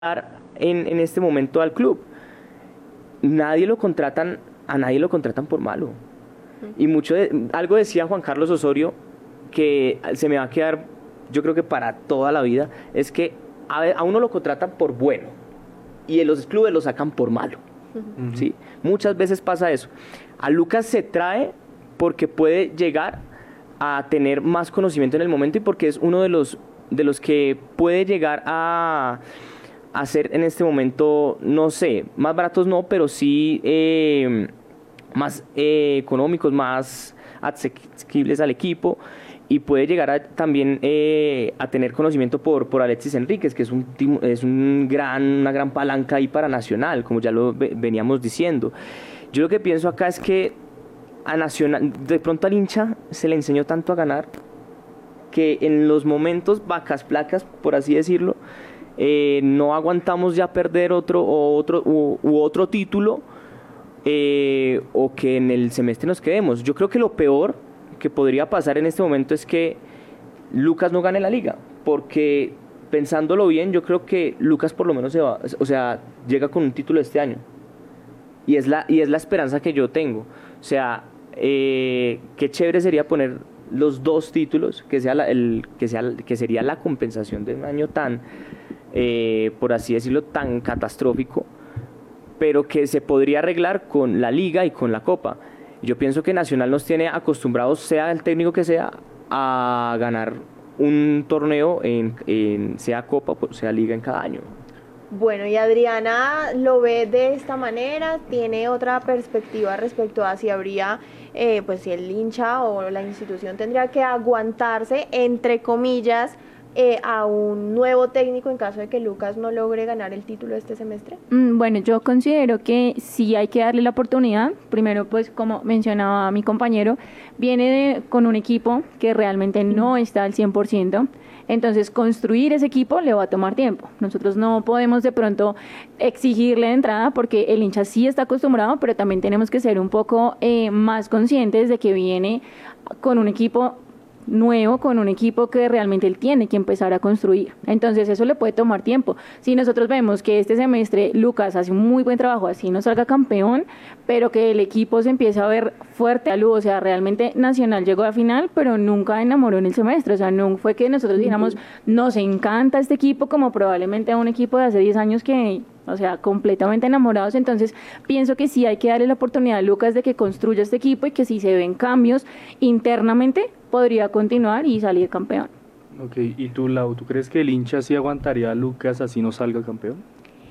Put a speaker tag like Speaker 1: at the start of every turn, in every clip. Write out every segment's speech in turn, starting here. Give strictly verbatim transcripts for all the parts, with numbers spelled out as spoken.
Speaker 1: en, en este momento al club. Nadie lo contratan, a nadie lo contratan por malo. Y mucho de, algo decía Juan Carlos Osorio que se me va a quedar, yo creo que para toda la vida, es que a, a uno lo contratan por bueno y en los clubes lo sacan por malo. Uh-huh. ¿Sí? Muchas veces pasa eso. A Lucas se trae porque puede llegar a tener más conocimiento en el momento y porque es uno de los, de los que puede llegar a, a ser en este momento, no sé, más baratos no, pero sí eh, más eh, económicos, más asequibles al equipo, y puede llegar a, también eh, a tener conocimiento por, por Alexis Enríquez, que es, un, es un gran, una gran palanca ahí para Nacional, como ya lo veníamos diciendo. Yo lo que pienso acá es que a Nacional, de pronto al hincha se le enseñó tanto a ganar, que en los momentos vacas placas, por así decirlo, eh, no aguantamos ya perder otro, o otro u, u otro título, eh, o que en el semestre nos quedemos. Yo creo que lo peor que podría pasar en este momento es que Lucas no gane la liga, porque pensándolo bien, yo creo que Lucas por lo menos se va, o sea, llega con un título este año, y es la, y es la esperanza que yo tengo. O sea, eh, qué chévere sería poner los dos títulos, que sea la, el, que sea, que sería la compensación de un año tan, eh, por así decirlo, tan catastrófico, pero que se podría arreglar con la liga y con la copa. Yo pienso que Nacional nos tiene acostumbrados, sea el técnico que sea, a ganar un torneo, en, en sea copa o sea liga en cada año.
Speaker 2: Bueno, y Adriana lo ve de esta manera, tiene otra perspectiva respecto a si habría, eh, pues si el hincha o la institución tendría que aguantarse, entre comillas, eh, a un nuevo técnico en caso de que Lucas no logre ganar el título este semestre.
Speaker 3: Mm, bueno, yo considero que sí hay que darle la oportunidad. Primero, pues como mencionaba mi compañero, viene de, con un equipo que realmente no está al cien por ciento. Entonces, construir ese equipo le va a tomar tiempo. Nosotros no podemos de pronto exigirle de entrada porque el hincha sí está acostumbrado, pero también tenemos que ser un poco eh, más conscientes de que viene con un equipo nuevo, con un equipo que realmente él tiene que empezar a construir. Entonces eso le puede tomar tiempo. Si nosotros vemos que este semestre Lucas hace un muy buen trabajo, así no salga campeón, pero que el equipo se empiece a ver fuerte, o sea, realmente Nacional llegó a final, pero nunca enamoró en el semestre. O sea, no fue que nosotros dijéramos, nos encanta este equipo, como probablemente a un equipo de hace diez años que, o sea, completamente enamorados. Entonces pienso que sí hay que darle la oportunidad a Lucas de que construya este equipo y que si se ven cambios internamente podría continuar y salir campeón.
Speaker 4: Ok, y tú, Lau, ¿tú crees que el hincha sí aguantaría a Lucas así no salga campeón?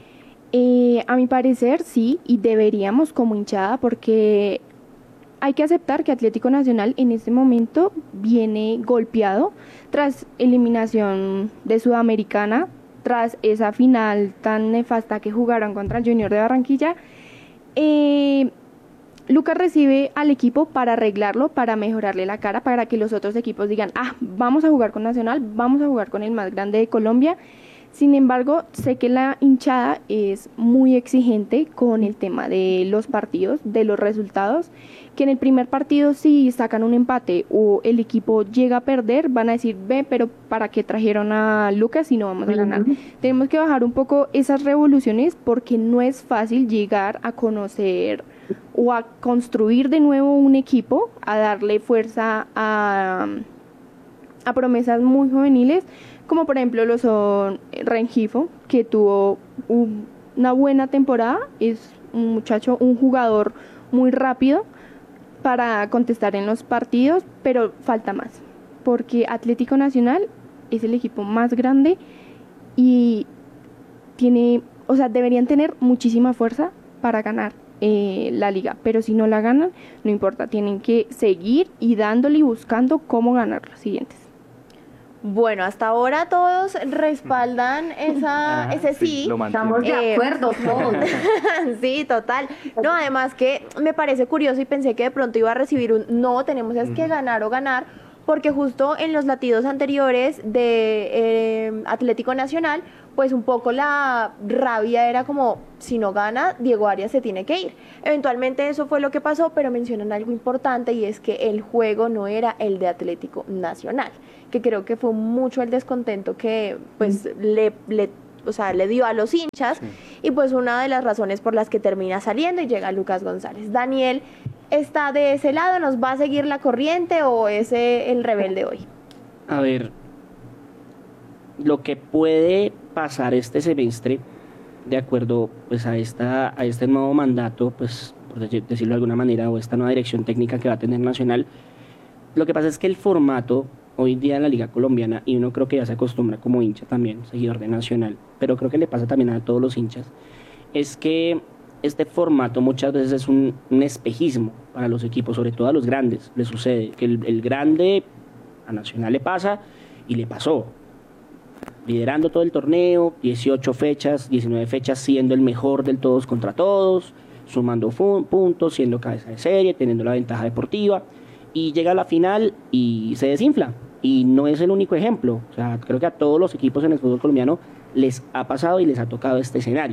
Speaker 5: Eh, a mi parecer sí, y deberíamos como hinchada, porque hay que aceptar que Atlético Nacional en este momento viene golpeado tras eliminación de Sudamericana, tras esa final tan nefasta que jugaron contra el Junior de Barranquilla. Eh, Lucas recibe al equipo para arreglarlo, para mejorarle la cara, para que los otros equipos digan, ah, vamos a jugar con Nacional, vamos a jugar con el más grande de Colombia. Sin embargo, sé que la hinchada es muy exigente con el tema de los partidos, de los resultados, que en el primer partido si sacan un empate o el equipo llega a perder, van a decir, ve, pero ¿para qué trajeron a Lucas si no vamos a ganar? Uh-huh. Tenemos que bajar un poco esas revoluciones porque no es fácil llegar a conocer o a construir de nuevo un equipo, a darle fuerza a, a promesas muy juveniles, como por ejemplo lo son Rengifo, que tuvo un, una buena temporada, es un muchacho, un jugador muy rápido para contestar en los partidos, pero falta más, porque Atlético Nacional es el equipo más grande y tiene, o sea, deberían tener muchísima fuerza para ganar eh, la liga, pero si no la ganan, no importa, tienen que seguir y dándole y buscando cómo ganar los siguientes.
Speaker 2: Bueno, hasta ahora todos respaldan esa, ah, ese sí.
Speaker 6: sí Estamos de eh, acuerdo todos.
Speaker 2: Sí, total. No, además que me parece curioso y pensé que de pronto iba a recibir un no, tenemos es que ganar o ganar, porque justo en los latidos anteriores de eh, Atlético Nacional, pues un poco la rabia era como, si no gana, Diego Arias se tiene que ir. Eventualmente eso fue lo que pasó, pero mencionan algo importante y es que el juego no era el de Atlético Nacional, que creo que fue mucho el descontento que pues mm. le, le o sea, le dio a los hinchas, sí. Y pues una de las razones por las que termina saliendo y llega Lucas González. Daniel, ¿está de ese lado? ¿Nos va a seguir la corriente o es el rebelde hoy?
Speaker 7: A ver, lo que puede pasar este semestre, de acuerdo pues a esta a este nuevo mandato, pues por decirlo de alguna manera, o esta nueva dirección técnica que va a tener Nacional, lo que pasa es que el formato hoy día en la Liga Colombiana, y uno creo que ya se acostumbra como hincha también, seguidor de Nacional, pero creo que le pasa también a todos los hinchas, es que este formato muchas veces es un, un espejismo para los equipos, sobre todo a los grandes. Le sucede que el, el grande a Nacional le pasa y le pasó, liderando todo el torneo, dieciocho fechas, diecinueve fechas, siendo el mejor del todos contra todos, sumando puntos, siendo cabeza de serie, teniendo la ventaja deportiva, y llega a la final y se desinfla. Y no es el único ejemplo, o sea, creo que a todos los equipos en el fútbol colombiano les ha pasado y les ha tocado este escenario.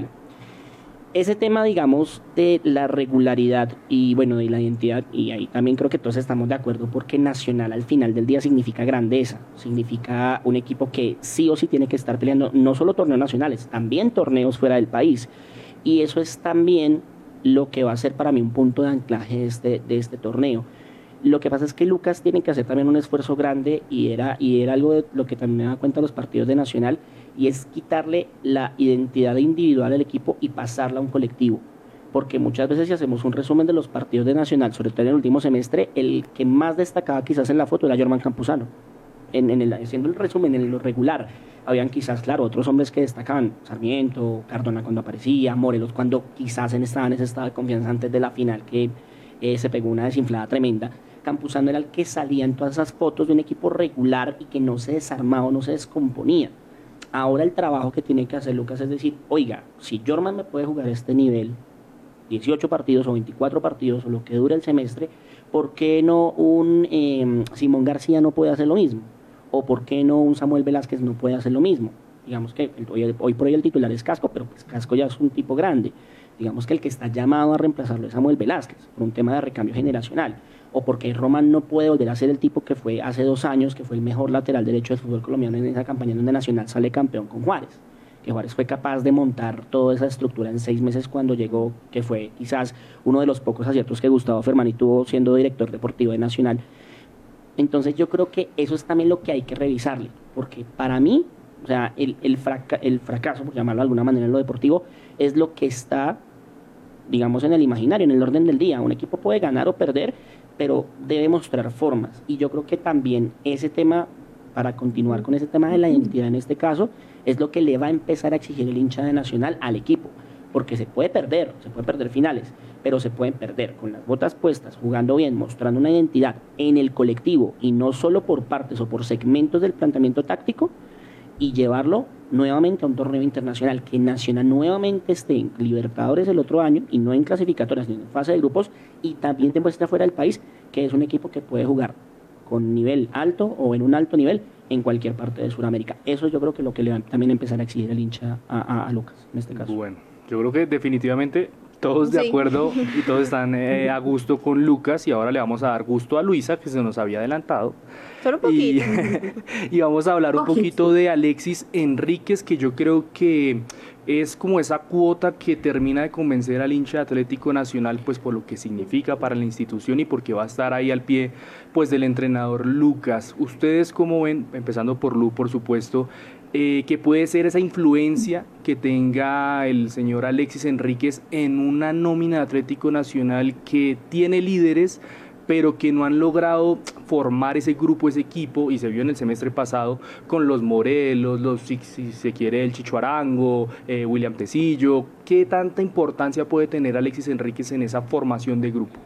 Speaker 7: Ese tema, digamos, de la regularidad y, bueno, de la identidad, y ahí también creo que todos estamos de acuerdo, porque Nacional al final del día significa grandeza, significa un equipo que sí o sí tiene que estar peleando no solo torneos nacionales, también torneos fuera del país, y eso es también lo que va a ser para mí un punto de anclaje de este, de este torneo. Lo que pasa es que Lucas tiene que hacer también un esfuerzo grande, y era, y era algo de lo que también me da cuenta los partidos de Nacional, y es quitarle la identidad individual al equipo y pasarla a un colectivo, porque muchas veces si hacemos un resumen de los partidos de Nacional, sobre todo en el último semestre, el que más destacaba quizás en la foto era Jorman Campuzano, en, en el, haciendo el resumen en lo regular. Habían quizás, claro, otros hombres que destacaban, Sarmiento, Cardona cuando aparecía, Morelos cuando quizás estaba en ese estado de confianza antes de la final, que eh, se pegó una desinflada tremenda. Campuzano era el que salía en todas esas fotos de un equipo regular y que no se desarmaba, no se descomponía. Ahora el trabajo que tiene que hacer Lucas es decir, oiga, si Jorman me puede jugar a este nivel, dieciocho partidos o veinticuatro partidos o lo que dure el semestre, ¿por qué no un eh, Simón García no puede hacer lo mismo? ¿O por qué no un Samuel Velázquez no puede hacer lo mismo? Digamos que hoy, hoy por hoy el titular es Casco, pero pues Casco ya es un tipo grande. Digamos que el que está llamado a reemplazarlo es Samuel Velázquez, por un tema de recambio generacional. O porque Román no puede volver a ser el tipo que fue hace dos años, que fue el mejor lateral derecho del fútbol colombiano en esa campaña donde Nacional sale campeón con Juárez. Que Juárez fue capaz de montar toda esa estructura en seis meses cuando llegó, que fue quizás uno de los pocos aciertos que Gustavo Fermani tuvo siendo director deportivo de Nacional. Entonces yo creo que eso es también lo que hay que revisarle, porque para mí, o sea, el, el, fraca, el fracaso, por llamarlo de alguna manera en lo deportivo, es lo que está, digamos, en el imaginario, en el orden del día. Un equipo puede ganar o perder, pero debe mostrar formas, y yo creo que también ese tema, para continuar con ese tema de la identidad en este caso, es lo que le va a empezar a exigir el hincha de Nacional al equipo, porque se puede perder, se puede perder finales, pero se pueden perder con las botas puestas, jugando bien, mostrando una identidad en el colectivo y no solo por partes o por segmentos del planteamiento táctico, y llevarlo nuevamente a un torneo internacional, que Nacional nuevamente esté en Libertadores el otro año y no en clasificatorias, sino en fase de grupos, y también te muestra fuera del país que es un equipo que puede jugar con nivel alto o en un alto nivel en cualquier parte de Sudamérica. Eso yo creo que es lo que le va a también empezar a exigir el hincha a, a, a Lucas en este caso.
Speaker 4: Bueno, yo creo que definitivamente todos de
Speaker 2: sí.
Speaker 4: acuerdo y todos están eh, a gusto con Lucas, y ahora le vamos a dar gusto a Luisa, que se nos había adelantado.
Speaker 2: Solo un poquito.
Speaker 4: Y, y vamos a hablar un poquito de Alexis Enríquez, que yo creo que es como esa cuota que termina de convencer al hincha de Atlético Nacional, pues por lo que significa para la institución y porque va a estar ahí al pie pues del entrenador Lucas. ¿Ustedes cómo ven, empezando por Lu, por supuesto, eh, que puede ser esa influencia que tenga el señor Alexis Enríquez en una nómina de Atlético Nacional que tiene líderes, pero que no han logrado formar ese grupo, ese equipo, y se vio en el semestre pasado con los Morelos, los, si, si se quiere, el Chicho Arango, eh, William Tecillo? ¿Qué tanta importancia puede tener Alexis Enríquez en esa formación de grupo?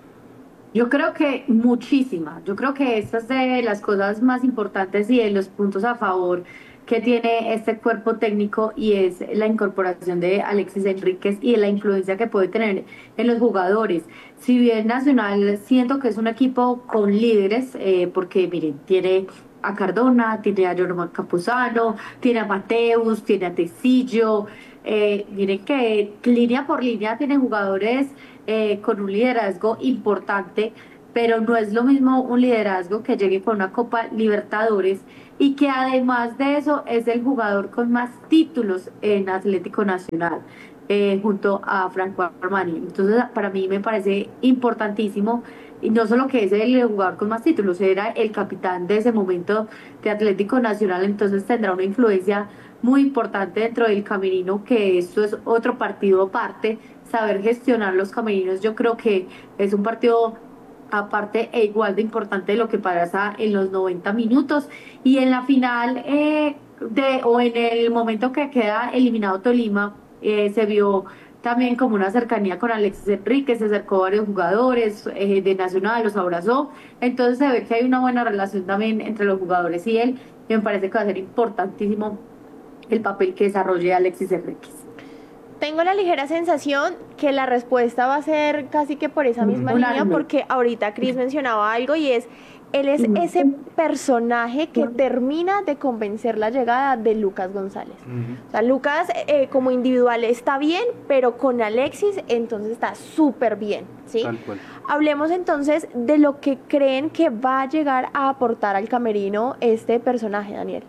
Speaker 6: Yo creo que muchísima. Yo creo que esta es de las cosas más importantes y de los puntos a favor que tiene este cuerpo técnico, y es la incorporación de Alexis Enríquez y de la influencia que puede tener en los jugadores. Si bien Nacional siento que es un equipo con líderes, eh, porque miren, tiene a Cardona, tiene a Jorman Campuzano, tiene a Mateus, tiene a Tecillo, eh, miren que línea por línea tiene jugadores eh, con un liderazgo importante, pero no es lo mismo un liderazgo que llegue con una Copa Libertadores y que además de eso es el jugador con más títulos en Atlético Nacional, eh, junto a Franco Armani. Entonces, para mí me parece importantísimo, y no solo que es el jugador con más títulos, era el capitán de ese momento de Atlético Nacional, entonces tendrá una influencia muy importante dentro del camerino, que esto es otro partido aparte, saber gestionar los camerinos. Yo creo que es un partido aparte e igual de importante de lo que pasa en los noventa minutos, y en la final eh, de o en el momento que queda eliminado Tolima, eh, se vio también como una cercanía con Alexis Enríquez, se acercó a varios jugadores eh, de Nacional, los abrazó, entonces se ve que hay una buena relación también entre los jugadores y él, y me parece que va a ser importantísimo el papel que desarrolle Alexis Enríquez.
Speaker 2: Tengo la ligera sensación que la respuesta va a ser casi que por esa misma
Speaker 6: Una
Speaker 2: línea,
Speaker 6: misma.
Speaker 2: porque ahorita Cris mencionaba algo y es, él es ese personaje que termina de convencer la llegada de Lucas González.
Speaker 4: Ujú.
Speaker 2: O sea, Lucas eh, como individual está bien, pero con Alexis entonces está súper bien, ¿sí?
Speaker 4: Tal cual.
Speaker 2: Hablemos entonces de lo que creen que va a llegar a aportar al camerino este personaje, Daniel.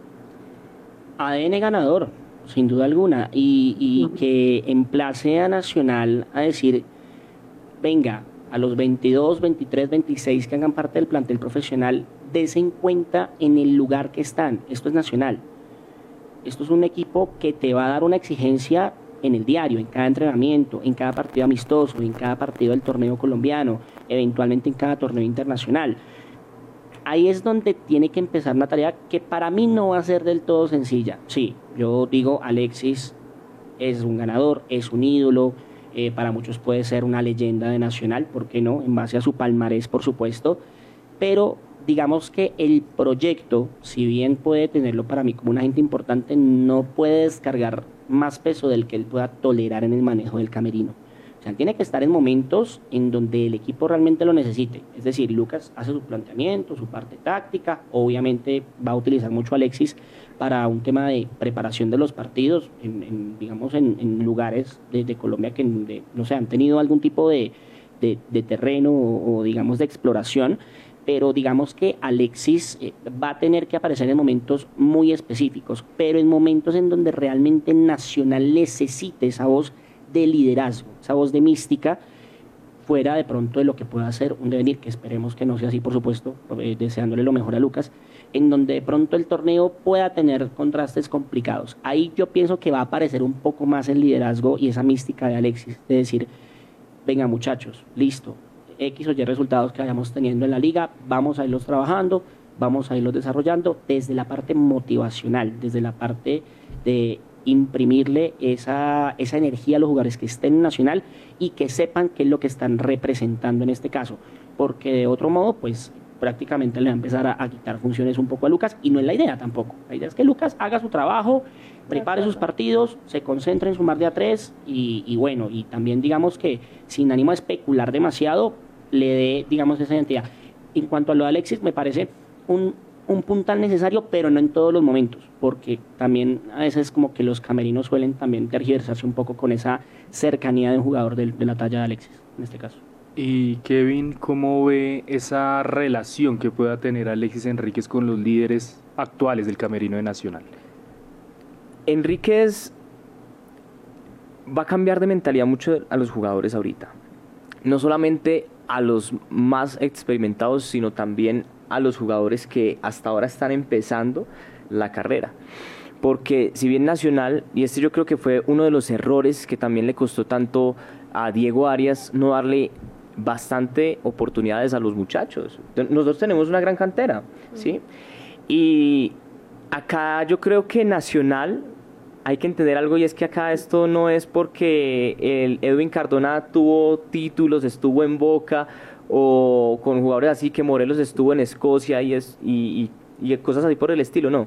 Speaker 7: A D N ganador, sin duda alguna, y, y que emplace a Nacional a decir, venga, a los veintidós, veintitrés, veintiséis que hagan parte del plantel profesional, desen cuenta en el lugar que están. Esto es Nacional. Esto es un equipo que te va a dar una exigencia en el diario, en cada entrenamiento, en cada partido amistoso, en cada partido del torneo colombiano, eventualmente en cada torneo internacional. Ahí es donde tiene que empezar una tarea que para mí no va a ser del todo sencilla. Sí, yo digo, Alexis es un ganador, es un ídolo, eh, para muchos puede ser una leyenda de Nacional, ¿por qué no? En base a su palmarés, por supuesto, pero digamos que el proyecto, si bien puede tenerlo para mí como un agente importante, no puede descargar más peso del que él pueda tolerar en el manejo del camerino. O sea, tiene que estar en momentos en donde el equipo realmente lo necesite. Es decir, Lucas hace su planteamiento, su parte táctica. Obviamente va a utilizar mucho a Alexis para un tema de preparación de los partidos, en, en, digamos, en, en lugares de, de Colombia que de, no sé, han tenido algún tipo de, de, de terreno o, o, digamos, de exploración. Pero digamos que Alexis eh, va a tener que aparecer en momentos muy específicos, pero en momentos en donde realmente Nacional necesite esa voz de liderazgo, esa voz de mística, fuera de pronto de lo que pueda ser un devenir, que esperemos que no sea así, por supuesto, eh, deseándole lo mejor a Lucas, en donde de pronto el torneo pueda tener contrastes complicados. Ahí yo pienso que va a aparecer un poco más el liderazgo y esa mística de Alexis, de decir, venga muchachos, listo, X o Y resultados que vayamos teniendo en la liga, vamos a irlos trabajando, vamos a irlos desarrollando desde la parte motivacional, desde la parte de imprimirle esa, esa energía a los jugadores que estén en Nacional y que sepan qué es lo que están representando en este caso, porque de otro modo pues prácticamente le va a empezar a, a quitar funciones un poco a Lucas, y no es la idea tampoco. La idea es que Lucas haga su trabajo, prepare sus partidos, se concentre en sumar de a tres y, y bueno, y también digamos que sin ánimo a especular demasiado le dé digamos esa identidad. En cuanto a lo de Alexis, me parece un un puntal necesario, pero no en todos los momentos, porque también a veces como que los camerinos suelen también tergiversarse un poco con esa cercanía de un jugador de, de la talla de Alexis, en este caso.
Speaker 4: Y Kevin, ¿cómo ve esa relación que pueda tener Alexis Enríquez con los líderes actuales del camerino de Nacional?
Speaker 1: Enríquez va a cambiar de mentalidad mucho a los jugadores ahorita. No solamente a los más experimentados, sino también a los jugadores que hasta ahora están empezando la carrera. Porque si bien Nacional, y este yo creo que fue uno de los errores que también le costó tanto a Diego Arias, no darle bastante oportunidades a los muchachos. Nosotros tenemos una gran cantera, ¿sí? Y acá yo creo que Nacional, hay que entender algo, y es que acá esto no es porque el Edwin Cardona tuvo títulos, estuvo en Boca, o con jugadores así, que Morelos estuvo en Escocia y, es, y, y, y cosas así por el estilo, no.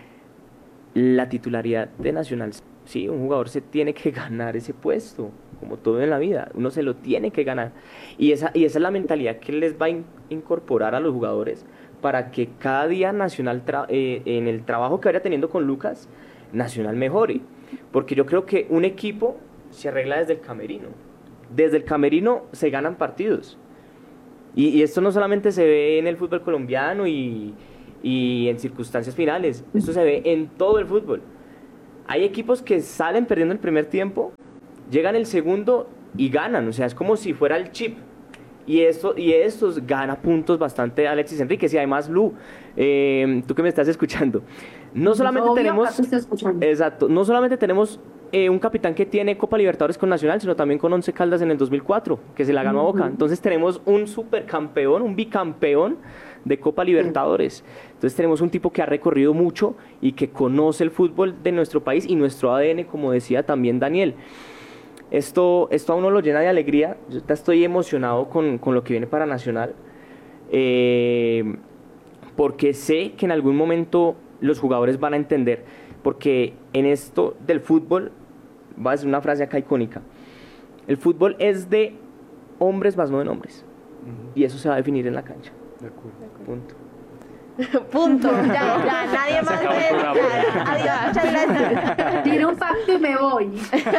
Speaker 1: La titularidad de Nacional, sí, un jugador se tiene que ganar ese puesto, como todo en la vida, uno se lo tiene que ganar. Y esa, y esa es la mentalidad que les va a in, incorporar a los jugadores para que cada día Nacional, tra eh, en el trabajo que vaya teniendo con Lucas, Nacional mejore. Porque yo creo que un equipo se arregla desde el camerino. Desde el camerino se ganan partidos. Y, y esto no solamente se ve en el fútbol colombiano y, y en circunstancias finales, esto se ve en todo el fútbol. Hay equipos que salen perdiendo el primer tiempo, llegan el segundo y ganan, o sea, es como si fuera el chip. Y, esto, y estos gana puntos bastante Alexis Enríquez. Y además, Lu, eh, tú que me estás escuchando, no solamente
Speaker 6: Obvio,
Speaker 1: tenemos...
Speaker 6: acá te estoy escuchando.
Speaker 1: Exacto, no solamente tenemos eh, un capitán que tiene Copa Libertadores con Nacional, sino también con Once Caldas en el dos mil cuatro, que se la ganó a Boca. Entonces tenemos un supercampeón, un bicampeón de Copa Libertadores. Entonces tenemos un tipo que ha recorrido mucho y que conoce el fútbol de nuestro país y nuestro A D N, como decía también Daniel. Esto, esto a uno lo llena de alegría. Yo estoy emocionado con, con lo que viene para Nacional, eh, porque sé que en algún momento los jugadores van a entender, porque en esto del fútbol, voy a decir una frase acá icónica, el fútbol es de hombres más no de hombres, uh-huh. Y eso se va a definir en la cancha.
Speaker 4: De acuerdo.
Speaker 1: Punto.
Speaker 2: Punto, ya, ya, nadie más puede. Adiós, muchas gracias.
Speaker 6: Tiro un facto y me voy.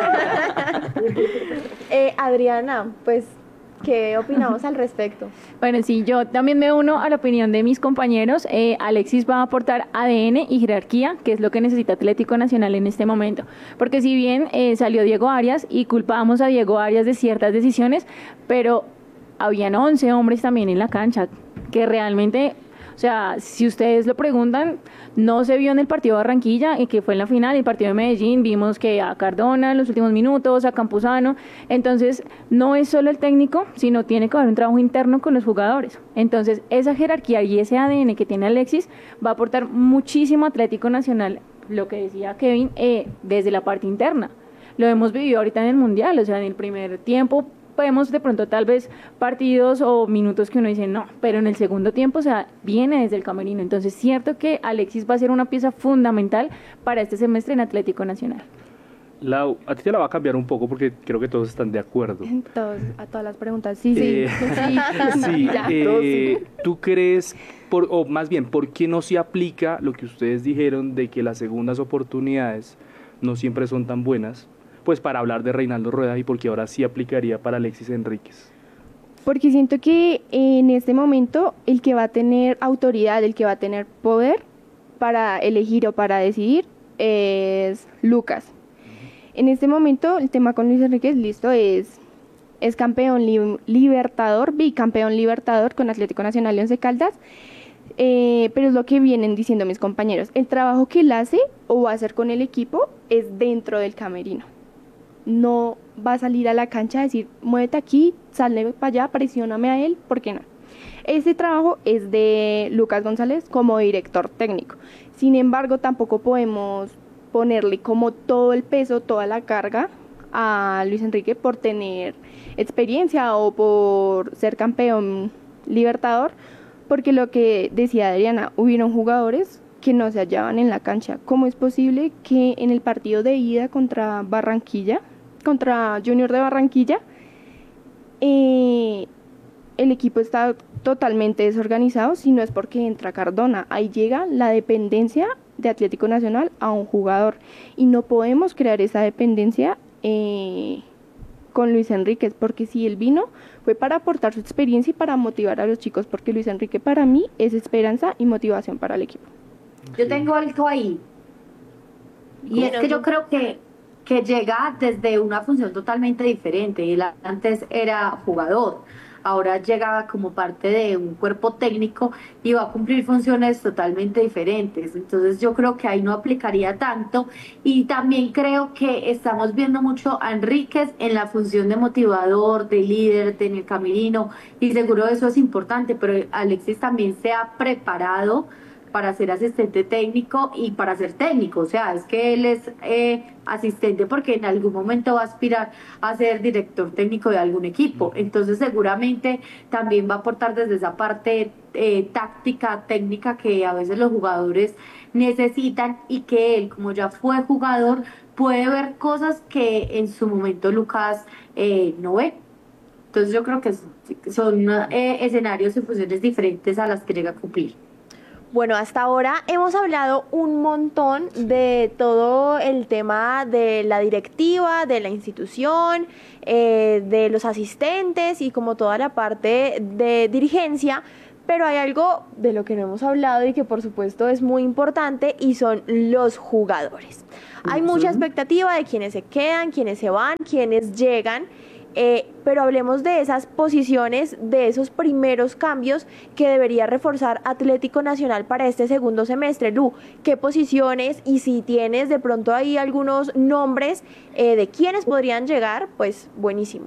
Speaker 2: eh, Adriana, pues, ¿qué opinamos al respecto?
Speaker 3: Bueno, sí, yo también me uno a la opinión de mis compañeros. Eh, Alexis va a aportar A D N y jerarquía, que es lo que necesita Atlético Nacional en este momento. Porque si bien eh, salió Diego Arias y culpábamos a Diego Arias de ciertas decisiones, pero habían once hombres también en la cancha que realmente... O sea, si ustedes lo preguntan, no se vio en el partido de Barranquilla, que fue en la final, el partido de Medellín, vimos que a Cardona en los últimos minutos, a Campuzano. Entonces, no es solo el técnico, sino tiene que haber un trabajo interno con los jugadores. Entonces, esa jerarquía y ese A D N que tiene Alexis va a aportar muchísimo a Atlético Nacional, lo que decía Kevin, eh, desde la parte interna. Lo hemos vivido ahorita en el Mundial, o sea, en el primer tiempo vemos de pronto tal vez partidos o minutos que uno dice no, pero en el segundo tiempo, o sea, viene desde el camerino. Entonces, cierto que Alexis va a ser una pieza fundamental para este semestre en Atlético Nacional.
Speaker 4: Lau, a ti te la va a cambiar un poco porque creo que todos están de acuerdo.
Speaker 5: Todos, a todas las preguntas, sí, sí.
Speaker 4: Eh,
Speaker 5: sí,
Speaker 4: sí,
Speaker 5: ya.
Speaker 4: eh, ¿tú crees, por, o más bien, por qué no se aplica lo que ustedes dijeron de que las segundas oportunidades no siempre son tan buenas? Pues para hablar de Reinaldo Rueda y porque ahora sí aplicaría para Alexis Enríquez.
Speaker 5: Porque siento que en este momento el que va a tener autoridad, el que va a tener poder para elegir o para decidir es Lucas. Uh-huh. En este momento el tema con Luis Enríquez, listo, es, es campeón li- libertador, bicampeón libertador con Atlético Nacional y Once Caldas, eh, pero es lo que vienen diciendo mis compañeros. El trabajo que él hace o va a hacer con el equipo es dentro del camerino. No va a salir a la cancha a decir, muévete aquí, sale para allá, presióname a él, ¿por qué no? Ese trabajo es de Lucas González como director técnico. Sin embargo, tampoco podemos ponerle como todo el peso, toda la carga a Luis Enrique por tener experiencia o por ser campeón libertador, porque lo que decía Adriana, hubieron jugadores que no se hallaban en la cancha. ¿Cómo es posible que en el partido de ida contra Barranquilla, contra Junior de Barranquilla, eh, el equipo está totalmente desorganizado? Si no es porque entra Cardona, ahí llega la dependencia de Atlético Nacional a un jugador y no podemos crear esa dependencia eh, con Luis Enríquez, porque si él vino fue para aportar su experiencia y para motivar a los chicos, porque Luis Enrique para mí es esperanza y motivación para el equipo.
Speaker 6: Yo tengo algo ahí, y es que yo creo que, que llega desde una función totalmente diferente. Él antes era jugador, ahora llega como parte de un cuerpo técnico y va a cumplir funciones totalmente diferentes. Entonces yo creo que ahí no aplicaría tanto, y también creo que estamos viendo mucho a Enríquez en la función de motivador, de líder, de en el camerino, y seguro eso es importante, pero Alexis también se ha preparado para ser asistente técnico y para ser técnico. O sea, es que él es eh, asistente porque en algún momento va a aspirar a ser director técnico de algún equipo. Entonces seguramente también va a aportar desde esa parte eh, táctica, técnica que a veces los jugadores necesitan, y que él, como ya fue jugador, puede ver cosas que en su momento Lucas eh, no ve. Entonces yo creo que son eh, escenarios y funciones diferentes a las que llega a cumplir.
Speaker 2: Bueno, hasta ahora hemos hablado un montón de todo el tema de la directiva, de la institución, eh, de los asistentes y como toda la parte de dirigencia, pero hay algo de lo que no hemos hablado y que por supuesto es muy importante y son los jugadores. Hay mucha expectativa de quienes se quedan, quienes se van, quienes llegan. Eh, pero hablemos de esas posiciones, de esos primeros cambios que debería reforzar Atlético Nacional para este segundo semestre. Lu, ¿qué posiciones y si tienes de pronto ahí algunos nombres eh, de quienes podrían llegar? Pues buenísimo.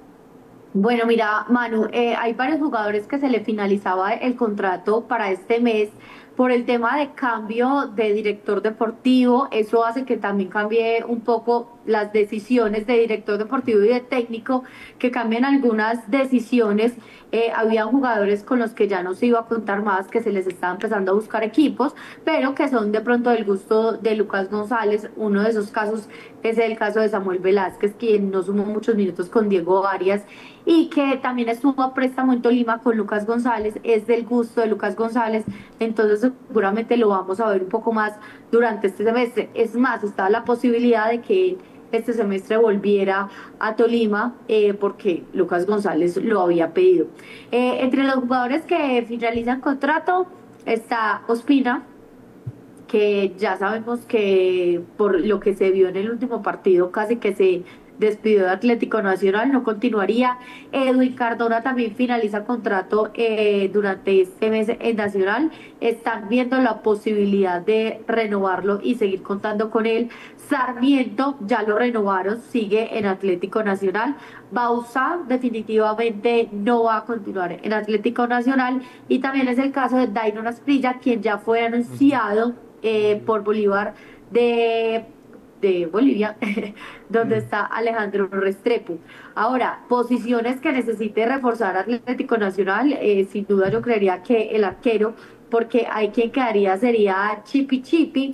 Speaker 6: Bueno, mira, Manu, eh, hay varios jugadores que se le finalizaba el contrato para este mes por el tema de cambio de director deportivo. Eso hace que también cambie un poco las decisiones de director deportivo y de técnico, que cambien algunas decisiones. Eh, había jugadores con los que ya no se iba a contar más, que se les estaba empezando a buscar equipos, pero que son de pronto del gusto de Lucas González. Uno de esos casos es el caso de Samuel Velázquez, quien no sumó muchos minutos con Diego Arias y que también estuvo a préstamo en Tolima con Lucas González. Es del gusto de Lucas González, entonces seguramente lo vamos a ver un poco más durante este semestre. Es más, está la posibilidad de que este semestre volviera a Tolima eh, porque Lucas González lo había pedido. Eh, entre los jugadores que finalizan contrato está Ospina, que ya sabemos que por lo que se vio en el último partido casi que se despidió de Atlético Nacional, no continuaría. Edwin Cardona también finaliza contrato eh, durante este mes en Nacional. Están viendo la posibilidad de renovarlo y seguir contando con él. Sarmiento ya lo renovaron, sigue en Atlético Nacional. Bauzá definitivamente no va a continuar en Atlético Nacional. Y también es el caso de Dairon Asprilla, quien ya fue anunciado eh, por Bolívar de... de Bolivia, donde está Alejandro Restrepo. Ahora, posiciones que necesite reforzar Atlético Nacional, eh, sin duda yo creería que el arquero, porque hay quien quedaría sería Chipi Chipi.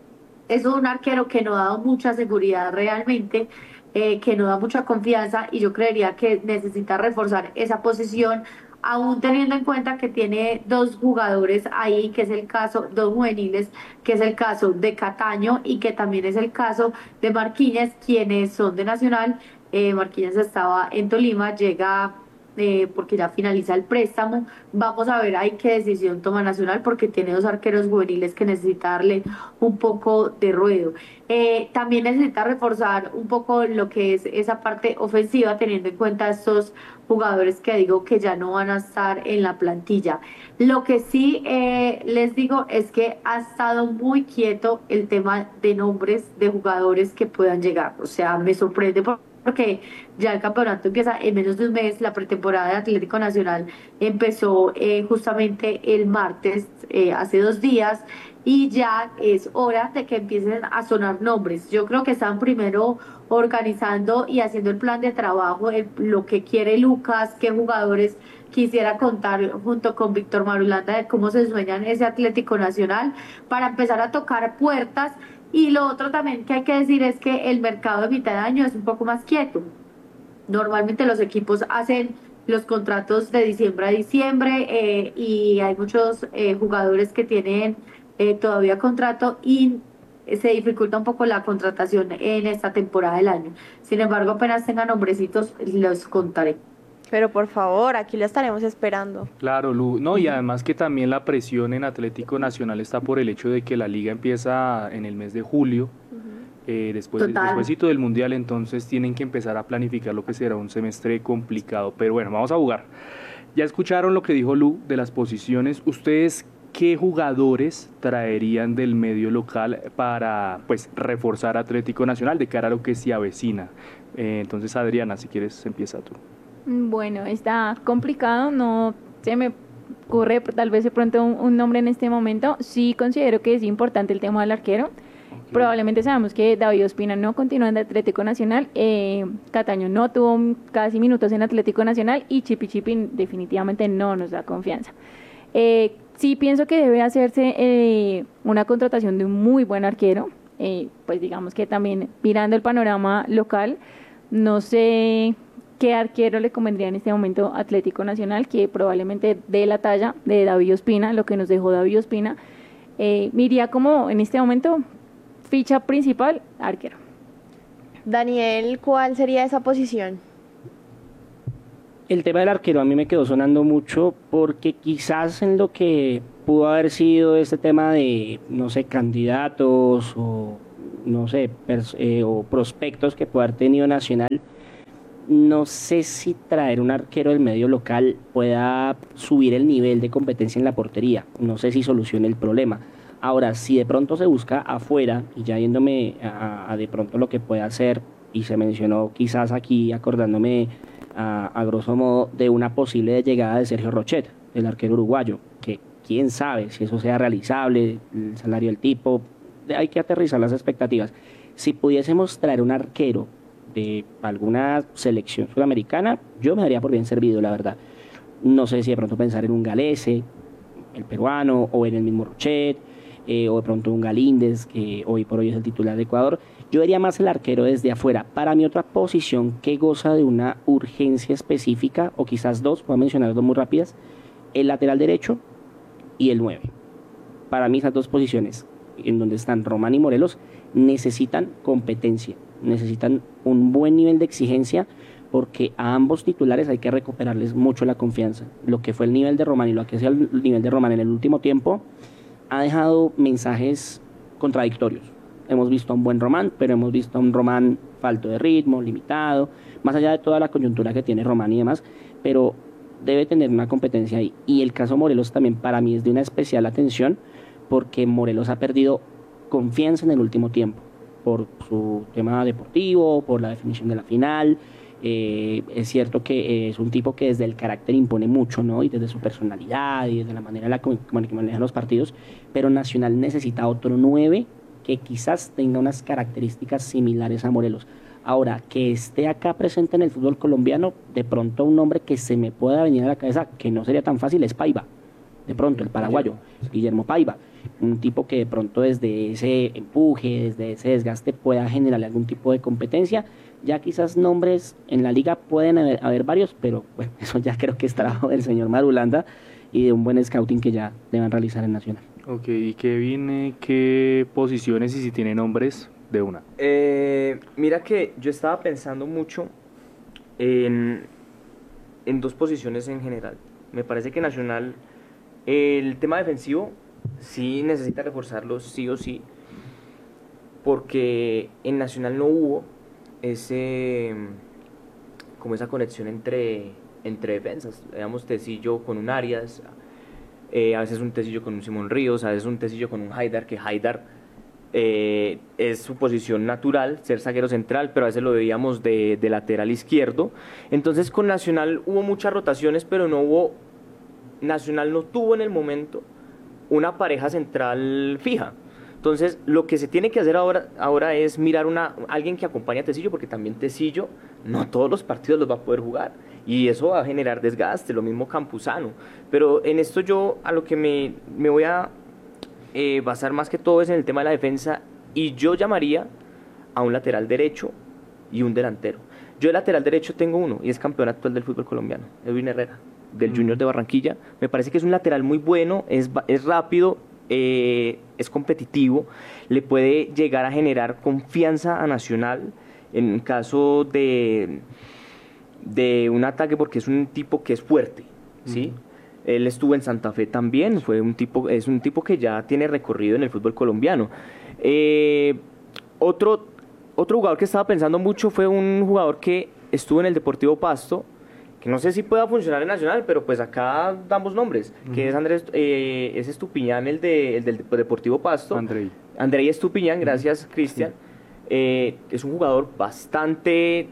Speaker 6: Es un arquero que no ha dado mucha seguridad realmente, eh, que no da mucha confianza, y yo creería que necesita reforzar esa posición, aún teniendo en cuenta que tiene dos jugadores ahí, que es el caso, dos juveniles, que es el caso de Cataño y que también es el caso de Marquinhos, quienes son de Nacional. eh, Marquinhos estaba en Tolima, llega eh, porque ya finaliza el préstamo. Vamos a ver ahí qué decisión toma Nacional, porque tiene dos arqueros juveniles que necesita darle un poco de ruedo. Eh, también necesita reforzar un poco lo que es esa parte ofensiva, teniendo en cuenta estos jugadores que digo que ya no van a estar en la plantilla. Lo que sí eh, les digo es que ha estado muy quieto el tema de nombres de jugadores que puedan llegar. O sea, me sorprende porque ya el campeonato empieza en menos de un mes. La pretemporada de Atlético Nacional empezó eh, justamente el martes, eh, hace dos días, y ya es hora de que empiecen a sonar nombres. Yo creo que están primero organizando y haciendo el plan de trabajo, el, lo que quiere Lucas, qué jugadores quisiera contar junto con Víctor Marulanda, de cómo se sueñan ese Atlético Nacional, para empezar a tocar puertas. Y lo otro también que hay que decir es que el mercado de mitad de año es un poco más quieto. Normalmente los equipos hacen los contratos de diciembre a diciembre eh, y hay muchos eh, jugadores que tienen eh, todavía contrato y se dificulta un poco la contratación en esta temporada del año. Sin embargo, apenas tengan nombrecitos, los contaré.
Speaker 2: Pero por favor, aquí la estaremos esperando.
Speaker 4: Claro, Lu. No, y además que también la presión en Atlético Nacional está por el hecho de que la liga empieza en el mes de julio, uh-huh. eh, después, despuésito del Mundial, entonces tienen que empezar a planificar lo que será un semestre complicado. Pero bueno, vamos a jugar. Ya escucharon lo que dijo Lu de las posiciones. ¿Ustedes qué jugadores traerían del medio local para pues reforzar Atlético Nacional de cara a lo que se avecina? Eh, entonces, Adriana, si quieres, empieza tú.
Speaker 3: Bueno, está complicado, no se me ocurre tal vez de pronto un, un nombre en este momento. Sí considero que es importante el tema del arquero. Okay. Probablemente sabemos que David Ospina no continúa en Atlético Nacional, eh, Cataño no tuvo casi minutos en Atlético Nacional y Chipi Chipi definitivamente no nos da confianza. Eh, sí pienso que debe hacerse eh, una contratación de un muy buen arquero, eh, pues digamos que también mirando el panorama local, no sé ¿qué arquero le convendría en este momento a Atlético Nacional? Que probablemente dé la talla de David Ospina, lo que nos dejó David Ospina. Eh, me iría como en este momento, ficha principal, arquero.
Speaker 2: Daniel, ¿cuál sería esa posición?
Speaker 7: El tema del arquero a mí me quedó sonando mucho porque quizás en lo que pudo haber sido este tema de, no sé, candidatos o, no sé, pers- eh, o prospectos que pueda haber tenido Nacional, no sé si traer un arquero del medio local pueda subir el nivel de competencia en la portería, no sé si solucione el problema. Ahora, si de pronto se busca afuera, y ya yéndome a, a de pronto lo que puede hacer, y se mencionó quizás aquí acordándome a, a grosso modo de una posible llegada de Sergio Rochet, el arquero uruguayo, que quién sabe si eso sea realizable, el salario del tipo, hay que aterrizar las expectativas. Si pudiésemos traer un arquero de alguna selección sudamericana, yo me daría por bien servido, la verdad. No sé si de pronto pensar en un Galese, el peruano, o en el mismo Rochet, eh, o de pronto un Galíndez, que hoy por hoy es el titular de Ecuador. Yo vería más el arquero desde afuera. Para mí otra posición que goza de una urgencia específica, o quizás dos, voy a mencionar dos muy rápidas, el lateral derecho y el nueve. Para mí esas dos posiciones, en donde están Román y Morelos, necesitan competencia, necesitan un buen nivel de exigencia, porque a ambos titulares hay que recuperarles mucho la confianza. Lo que fue el nivel de Román y lo que es el nivel de Román en el último tiempo ha dejado mensajes contradictorios. Hemos visto a un buen Román, pero hemos visto a un Román falto de ritmo, limitado, más allá de toda la coyuntura que tiene Román y demás, pero debe tener una competencia ahí. Y el caso Morelos también para mí es de una especial atención, porque Morelos ha perdido confianza en el último tiempo, por su tema deportivo, por la definición de la final. Eh, es cierto que es un tipo que desde el carácter impone mucho, ¿no? Y desde su personalidad y desde la manera en la que maneja los partidos, pero Nacional necesita otro nueve que quizás tenga unas características similares a Morelos. Ahora, que esté acá presente en el fútbol colombiano, de pronto un nombre que se me pueda venir a la cabeza, que no sería tan fácil, es Paiva. De pronto, el paraguayo, Guillermo Paiva. Un tipo que de pronto desde ese empuje, desde ese desgaste pueda generarle algún tipo de competencia. Ya quizás nombres en la liga pueden haber, haber varios, pero bueno, eso ya creo que es trabajo del señor Marulanda y de un buen scouting que ya deban realizar en Nacional.
Speaker 4: Ok, ¿y qué viene, qué posiciones y si tiene nombres de una?
Speaker 1: Eh, mira que yo estaba pensando mucho en, en dos posiciones en general. Me parece que Nacional, el tema defensivo, sí necesita reforzarlo sí o sí, porque en Nacional no hubo ese como esa conexión entre, entre defensas. Veamos Tecillo con un Arias, eh, a veces un Tecillo con un Simón Ríos, a veces un Tecillo con un Haidar, que Haidar eh, es su posición natural, ser zaguero central, pero a veces lo veíamos de, de lateral izquierdo. Entonces con Nacional hubo muchas rotaciones, pero no hubo, Nacional no tuvo en el momento una pareja central fija. Entonces, lo que se tiene que hacer ahora, ahora es mirar una, alguien que acompañe a Tecillo, porque también Tecillo no todos los partidos los va a poder jugar, y eso va a generar desgaste, lo mismo Campuzano. Pero en esto yo a lo que me, me voy a eh, basar más que todo es en el tema de la defensa, y yo llamaría a un lateral derecho y un delantero. Yo de lateral derecho tengo uno, y es campeón actual del fútbol colombiano, Edwin Herrera, del Junior de Barranquilla. Me parece que es un lateral muy bueno, es, es rápido, eh, es competitivo, le puede llegar a generar confianza a Nacional en caso de, de un ataque, porque es un tipo que es fuerte, ¿sí? Uh-huh. Él estuvo en Santa Fe también, fue un tipo, es un tipo que ya tiene recorrido en el fútbol colombiano. Eh, otro, otro jugador que estaba pensando mucho fue un jugador que estuvo en el Deportivo Pasto, que no sé si pueda funcionar en Nacional, pero pues acá damos nombres, uh-huh. que es Andrés, eh, es Estupiñán, el, de, el del Deportivo Pasto.
Speaker 4: Andrei.
Speaker 1: Andrei Estupiñán, gracias uh-huh. Cristian. Sí. Eh, es un jugador bastante,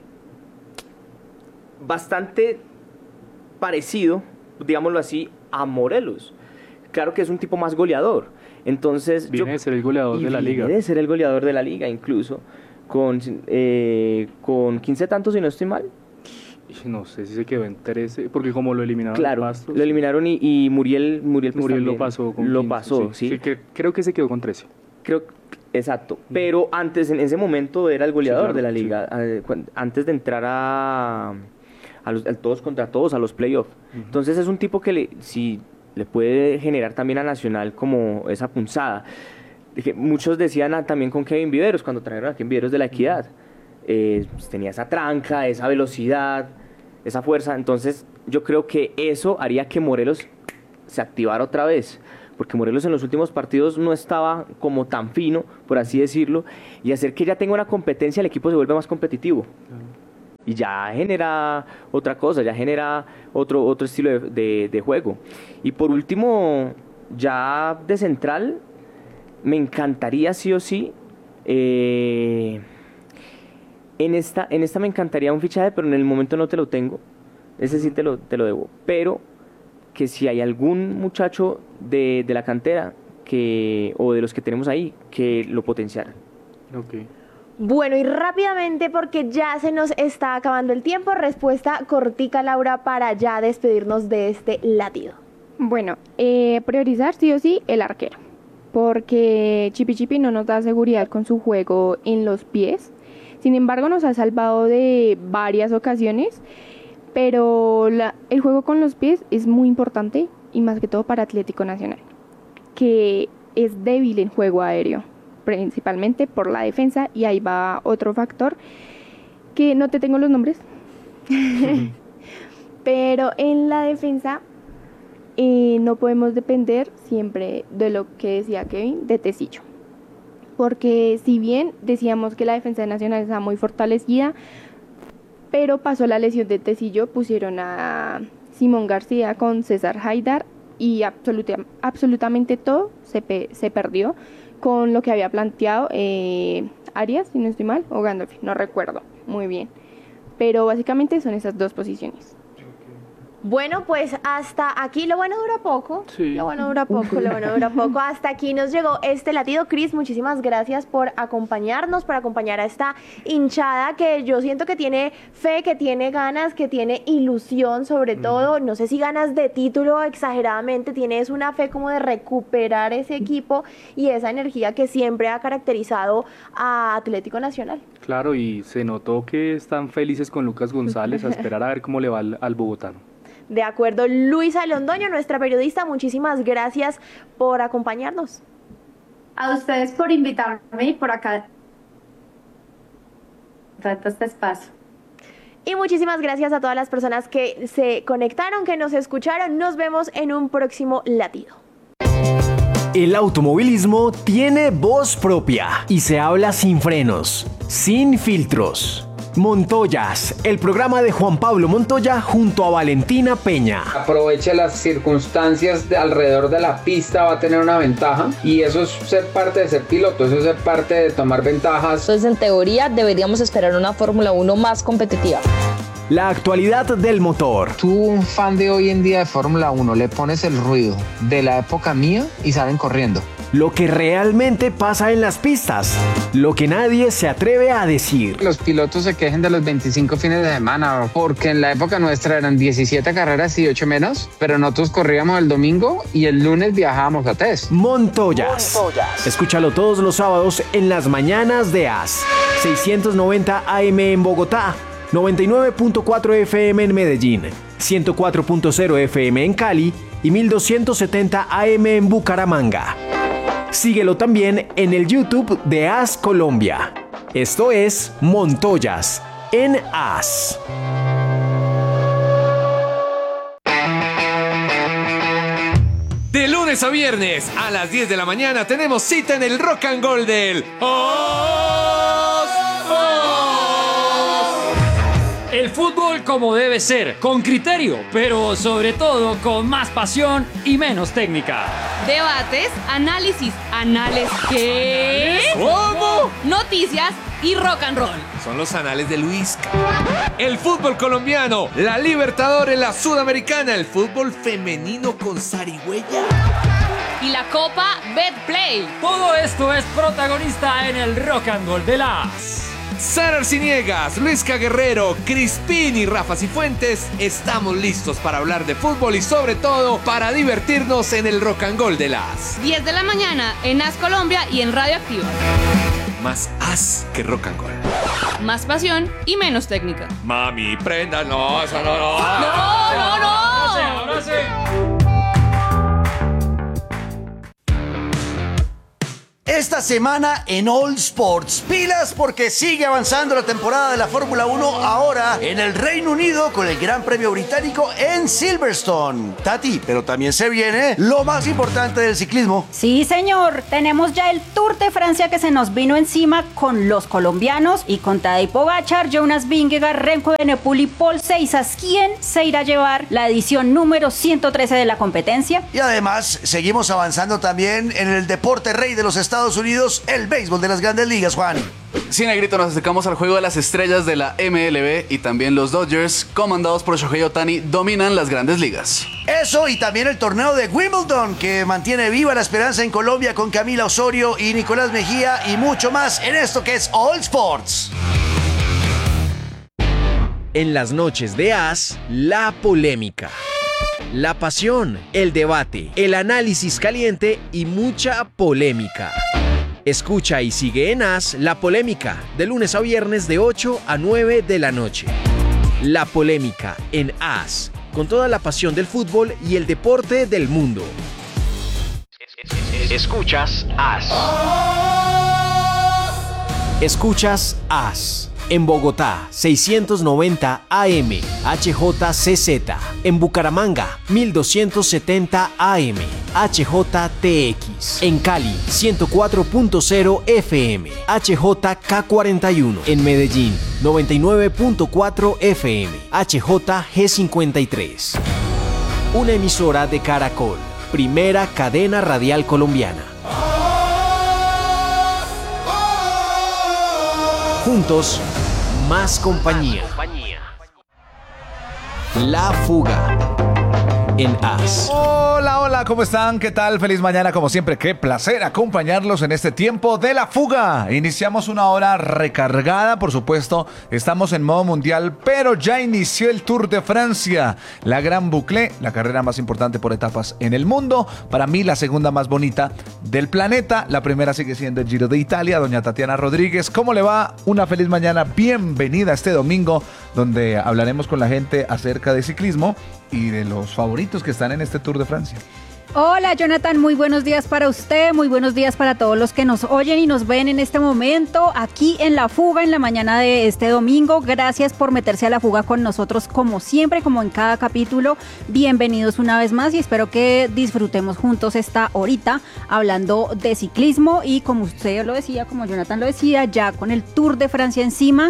Speaker 1: bastante parecido, digámoslo así, a Morelos. Claro que es un tipo más goleador. Entonces,
Speaker 4: viene
Speaker 1: yo,
Speaker 4: de ser el goleador de la liga.
Speaker 1: Viene de ser el goleador de la liga, incluso, con, eh, con quince tantos, si no estoy mal.
Speaker 4: No sé si se quedó en trece, porque como lo eliminaron.
Speaker 1: Claro, Pastos, lo eliminaron y, y Muriel, Muriel, pues
Speaker 4: Muriel lo pasó. Con
Speaker 1: lo
Speaker 4: quince,
Speaker 1: pasó,
Speaker 4: sí.
Speaker 1: sí.
Speaker 4: sí que, creo que se quedó con trece.
Speaker 1: Creo, exacto. Pero antes, en ese momento, era el goleador sí, claro, de la liga. Sí. Antes de entrar a, a los, al todos contra todos, a los playoffs. Uh-huh. Entonces es un tipo que le, si le puede generar también a Nacional como esa punzada. Muchos decían ah, también con Kevin Viveros, cuando trajeron a Kevin Viveros de la Equidad. Eh, pues tenía esa tranca, esa velocidad, esa fuerza. Entonces yo creo que eso haría que Morelos se activara otra vez, porque Morelos en los últimos partidos no estaba como tan fino, por así decirlo, y hacer que ya tenga una competencia, el equipo se vuelve más competitivo. Uh-huh. Y ya genera otra cosa, ya genera otro, otro estilo de, de, de juego. Y por último, ya de central, me encantaría sí o sí, eh, en, esta, en esta me encantaría un fichaje, pero en el momento no te lo tengo, ese sí te lo, te lo debo, pero que si hay algún muchacho de, de la cantera que, o de los que tenemos ahí, que lo potenciaran.
Speaker 4: Okay.
Speaker 2: Bueno, y rápidamente, porque ya se nos está acabando el tiempo, respuesta cortica, Laura, para ya despedirnos de este latido.
Speaker 5: Bueno, eh, priorizar sí o sí el arquero, porque Chipi Chipi no nos da seguridad con su juego en los pies. Sin embargo, nos ha salvado de varias ocasiones, pero la, el juego con los pies es muy importante, y más que todo para Atlético Nacional, que es débil en juego aéreo, principalmente por la defensa, y ahí va otro factor, que no te tengo los nombres, pero en la defensa eh, no podemos depender siempre de lo que decía Kevin, de Tecillo, porque si bien decíamos que la defensa de Nacional está muy fortalecida, pero pasó la lesión de Tecillo, pusieron a Simón García con César Haidar y absoluta, absolutamente todo se, pe, se perdió con lo que había planteado eh, Arias, si no estoy mal, o Gandalf, no recuerdo muy bien. Pero básicamente son esas dos posiciones.
Speaker 2: Bueno, pues hasta aquí, lo bueno dura poco,
Speaker 4: sí.
Speaker 2: lo bueno dura poco, lo bueno dura poco, hasta aquí nos llegó este latido. Cris, muchísimas gracias por acompañarnos, por acompañar a esta hinchada que yo siento que tiene fe, que tiene ganas, que tiene ilusión sobre todo, no sé si ganas de título exageradamente, tienes una fe como de recuperar ese equipo y esa energía que siempre ha caracterizado a Atlético Nacional.
Speaker 4: Claro, y se notó que están felices con Lucas González, a esperar a ver cómo le va al, al bogotano.
Speaker 2: De acuerdo, Luisa Londoño, nuestra periodista, muchísimas gracias por acompañarnos.
Speaker 6: A ustedes por invitarme y por acá trata este espacio.
Speaker 2: Y muchísimas gracias a todas las personas que se conectaron, que nos escucharon. Nos vemos en un próximo latido.
Speaker 8: El automovilismo tiene voz propia y se habla sin frenos, sin filtros. Montoyas, el programa de Juan Pablo Montoya junto a Valentina Peña.
Speaker 9: Aproveche las circunstancias de alrededor de la pista, va a tener una ventaja, y eso es ser parte de ser piloto, eso es ser parte de tomar ventajas.
Speaker 10: Entonces, en teoría, deberíamos esperar una Fórmula uno más competitiva.
Speaker 8: La actualidad del motor.
Speaker 9: Tú, un fan de hoy en día de Fórmula uno, le pones el ruido de la época mía y salen corriendo.
Speaker 8: Lo que realmente pasa en las pistas, lo que nadie se atreve a decir.
Speaker 9: Los pilotos se quejen de los veinticinco fines de semana, porque en la época nuestra eran diecisiete carreras y ocho menos, pero nosotros corríamos el domingo y el lunes viajábamos a test.
Speaker 8: Montoyas. Montoyas. Escúchalo todos los sábados en las mañanas de A S. seiscientos noventa A M en Bogotá, noventa y nueve punto cuatro F M en Medellín, ciento cuatro punto cero F M en Cali y mil doscientos setenta A M en Bucaramanga. Síguelo también en el YouTube de A S Colombia. Esto es Montoyas en A S.
Speaker 11: De lunes a viernes a las diez de la mañana tenemos cita en el Rock and Roll del Os.
Speaker 12: El fútbol como debe ser, con criterio, pero sobre todo con más pasión y menos técnica.
Speaker 13: Debates, análisis, anales, ¿qué?
Speaker 11: ¿Cómo?
Speaker 13: Noticias y rock and roll.
Speaker 11: Son los anales de Luisca. El fútbol colombiano, la Libertadores, la Sudamericana, el fútbol femenino con zarigüeya.
Speaker 13: Y la Copa Betplay.
Speaker 12: Todo esto es protagonista en el Rock and Roll de las...
Speaker 11: Sara Arciniegas, Luisca Guerrero, Crispín y Rafa Cifuentes, estamos listos para hablar de fútbol y sobre todo para divertirnos en el Rock and Roll de las
Speaker 13: diez de la mañana en A S Colombia y en Radio Activa.
Speaker 11: Más A S que Rock and Roll.
Speaker 13: Más pasión y menos técnica.
Speaker 11: Mami, prenda, no, eso no, no.
Speaker 13: No, no, no.
Speaker 12: Ahora sí, ahora sí.
Speaker 14: Esta semana en All Sports, pilas porque sigue avanzando la temporada de la Fórmula uno ahora en el Reino Unido con el Gran Premio Británico en Silverstone. Tati, pero también se viene lo más importante del ciclismo.
Speaker 15: Sí, señor, tenemos ya el Tour de Francia que se nos vino encima con los colombianos y con Tadej Pogačar, Jonas Vingegaard, Remco Evenepoel y Paul Seisas, quien se irá a llevar la edición número ciento trece de la competencia.
Speaker 14: Y además seguimos avanzando también en el deporte rey de los Estados Unidos, el béisbol de las Grandes Ligas, Juan.
Speaker 16: Sí, Negrito, nos acercamos al juego de las estrellas de la M L B y también los Dodgers, comandados por Shohei Ohtani, dominan las Grandes Ligas.
Speaker 14: Eso y también el torneo de Wimbledon, que mantiene viva la esperanza en Colombia con Camila Osorio y Nicolás Mejía y mucho más en esto que es All Sports.
Speaker 8: En las noches de As, la polémica, la pasión, el debate, el análisis caliente y mucha polémica. Escucha y sigue en As La Polémica, de lunes a viernes de ocho a nueve de la noche. La Polémica en As, con toda la pasión del fútbol y el deporte del mundo. Escuchas As. Escuchas As. En Bogotá, seiscientos noventa A M, H J C Z. En Bucaramanga, mil doscientos setenta A M, H J T X. En Cali, ciento cuatro punto cero F M, H J K cuarenta y uno. En Medellín, noventa y nueve punto cuatro F M, H J G cincuenta y tres. Una emisora de Caracol, primera cadena radial colombiana. Juntos, más compañía. La Fuga en As.
Speaker 17: Hola, hola, ¿cómo están? ¿Qué tal? Feliz mañana, como siempre. Qué placer acompañarlos en este tiempo de La Fuga. Iniciamos una hora recargada, por supuesto. Estamos en modo mundial, pero ya inició el Tour de Francia. La Gran Boucle, la carrera más importante por etapas en el mundo. Para mí, la segunda más bonita del planeta. La primera sigue siendo el Giro de Italia. Doña Tatiana Rodríguez, ¿cómo le va? Una feliz mañana. Bienvenida este domingo, donde hablaremos con la gente acerca de ciclismo y de los favoritos que están en este Tour de Francia.
Speaker 15: Hola, Jonathan, muy buenos días para usted, muy buenos días para todos los que nos oyen y nos ven en este momento aquí en La Fuga en la mañana de este domingo. Gracias por meterse a La Fuga con nosotros como siempre, como en cada capítulo. Bienvenidos una vez más y espero que disfrutemos juntos esta horita hablando de ciclismo y como usted lo decía, como Jonathan lo decía, ya con el Tour de Francia encima.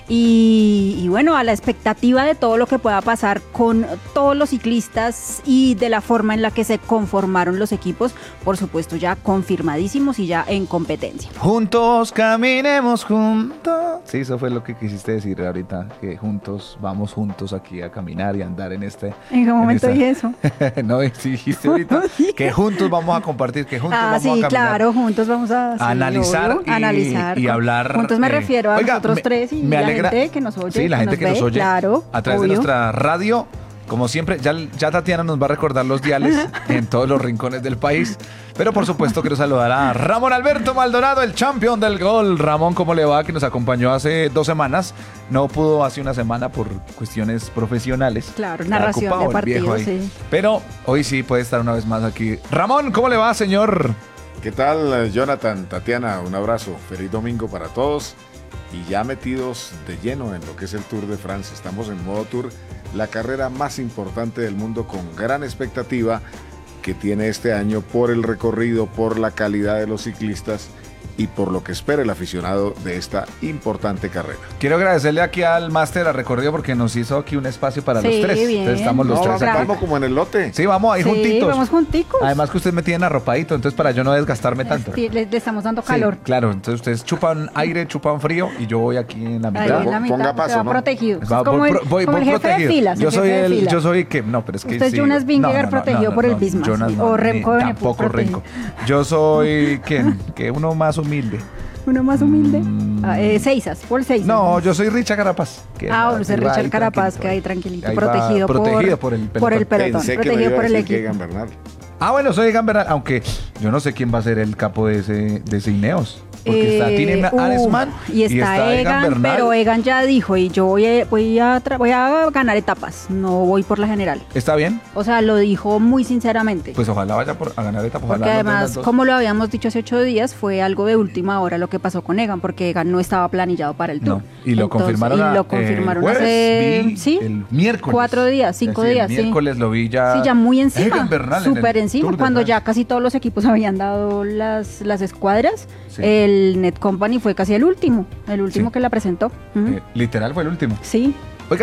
Speaker 15: Y, y bueno, a la expectativa de todo lo que pueda pasar con todos los ciclistas y de la forma en la que se conformaron los equipos, por supuesto ya confirmadísimos y ya en competencia.
Speaker 17: Juntos caminemos juntos. Sí, eso fue lo que quisiste decir ahorita, que juntos, vamos juntos aquí a caminar y a andar en este...
Speaker 15: ¿En qué momento
Speaker 17: esta...
Speaker 15: dije eso?
Speaker 17: No, sí dijiste ahorita que juntos vamos a compartir, que juntos
Speaker 15: ah,
Speaker 17: vamos
Speaker 15: sí,
Speaker 17: a caminar.
Speaker 15: claro, juntos vamos a...
Speaker 17: a analizar,
Speaker 15: obvio,
Speaker 17: y,
Speaker 15: analizar
Speaker 17: y hablar...
Speaker 15: Juntos me
Speaker 17: eh,
Speaker 15: refiero a
Speaker 17: oiga,
Speaker 15: nosotros
Speaker 17: me,
Speaker 15: tres y
Speaker 17: me
Speaker 15: la
Speaker 17: alegra,
Speaker 15: gente que nos oye.
Speaker 17: Sí, la gente que, que nos
Speaker 15: ve,
Speaker 17: oye
Speaker 15: claro,
Speaker 17: a través
Speaker 15: obvio.
Speaker 17: de nuestra radio. Como siempre, ya, ya Tatiana nos va a recordar los diales en todos los rincones del país. Pero por supuesto quiero saludar a Ramón Alberto Maldonado, el campeón del gol. Ramón, ¿cómo le va? Que nos acompañó hace dos semanas. No pudo hace una semana por cuestiones profesionales.
Speaker 15: Claro, narración de partidos, sí.
Speaker 17: Pero hoy sí puede estar una vez más aquí. Ramón, ¿cómo le va, señor?
Speaker 18: ¿Qué tal, Jonathan, Tatiana? Un abrazo. Feliz domingo para todos. Y ya metidos de lleno en lo que es el Tour de Francia. Estamos en modo Tour, la carrera más importante del mundo con gran expectativa que tiene este año por el recorrido, por la calidad de los ciclistas y por lo que espera el aficionado de esta importante carrera.
Speaker 17: Quiero agradecerle aquí al máster a recorrido porque nos hizo aquí un espacio para sí, los tres.
Speaker 15: Bien.
Speaker 17: Entonces estamos los
Speaker 18: no,
Speaker 17: tres aquí.
Speaker 18: Vamos como en el lote.
Speaker 17: Sí, vamos ahí
Speaker 15: sí,
Speaker 17: juntitos.
Speaker 15: vamos junticos.
Speaker 17: Además que ustedes me tienen arropadito, entonces para yo no desgastarme tanto.
Speaker 15: Sí, le, le estamos dando calor.
Speaker 17: Sí, claro, entonces ustedes chupan aire, chupan frío y yo voy aquí en la mitad.
Speaker 15: Ahí en la mitad.
Speaker 18: Ponga paso,
Speaker 15: va
Speaker 18: ¿no?
Speaker 15: protegido.
Speaker 17: Va,
Speaker 15: como
Speaker 17: voy,
Speaker 15: el,
Speaker 17: voy,
Speaker 15: como
Speaker 17: voy
Speaker 15: el jefe
Speaker 17: protegido.
Speaker 15: de filas.
Speaker 17: Yo
Speaker 15: el
Speaker 17: soy
Speaker 15: jefe
Speaker 17: el,
Speaker 15: de filas.
Speaker 17: yo soy que, no, pero es que
Speaker 15: Usted
Speaker 17: sí.
Speaker 15: es Jonas Vingegaard
Speaker 17: no, no,
Speaker 15: protegido
Speaker 17: no, no,
Speaker 15: por el
Speaker 17: no,
Speaker 15: Bismarck.
Speaker 17: Jonas no,
Speaker 15: o Remco Evenepoel
Speaker 17: tampoco
Speaker 15: protegido.
Speaker 17: Renko. Yo soy, ¿quién? Que uno más humilde.
Speaker 15: Uno más humilde. Mm. Ah, eh, Seisas, por Seisas.
Speaker 17: No, yo soy Richard Carapaz.
Speaker 15: Ah, bueno, soy Richard Carapaz, que ahí tranquilito, ahí protegido,
Speaker 17: va,
Speaker 15: por,
Speaker 17: protegido por el pelotón.
Speaker 15: Por el pelotón,
Speaker 18: Pensé
Speaker 15: protegido
Speaker 18: que
Speaker 15: por el equipo.
Speaker 18: Egan Bernal.
Speaker 17: Ah, bueno, soy Egan Bernal, aunque yo no sé quién va a ser el capo de ese, de ese Ineos. Porque está
Speaker 15: Eh,
Speaker 17: Tine
Speaker 15: uh,
Speaker 17: Aresman
Speaker 15: y está, Egan,
Speaker 17: Bernal.
Speaker 15: pero Egan ya dijo, y yo voy a, voy, a tra- voy a ganar etapas, no voy por la general.
Speaker 17: ¿Está bien?
Speaker 15: O sea, lo dijo muy sinceramente.
Speaker 17: Pues ojalá vaya por, a ganar etapas.
Speaker 15: Porque
Speaker 17: ojalá no tenga
Speaker 15: además,
Speaker 17: dos.
Speaker 15: como lo habíamos dicho hace ocho días, fue algo de última hora lo que pasó con Egan, porque Egan no estaba planillado para el Tour.
Speaker 17: No, y lo
Speaker 15: Entonces,
Speaker 17: confirmaron,
Speaker 15: y
Speaker 17: a-
Speaker 15: lo confirmaron
Speaker 17: el jueves,
Speaker 15: hace
Speaker 17: vi
Speaker 15: sí,
Speaker 17: el miércoles.
Speaker 15: cuatro días, cinco
Speaker 17: Sí, el
Speaker 15: días, sí.
Speaker 17: miércoles lo vi ya.
Speaker 15: Sí, ya muy encima,
Speaker 17: Egan Bernal en
Speaker 15: súper
Speaker 17: el
Speaker 15: encima,
Speaker 17: Tour de
Speaker 15: cuando
Speaker 17: Francia.
Speaker 15: ya casi todos los equipos habían dado las, las escuadras,
Speaker 17: Sí.
Speaker 15: el Net Company fue casi el último, el último
Speaker 17: Sí.
Speaker 15: que la presentó. Ujú.
Speaker 17: Eh, literal fue el último.
Speaker 15: Sí,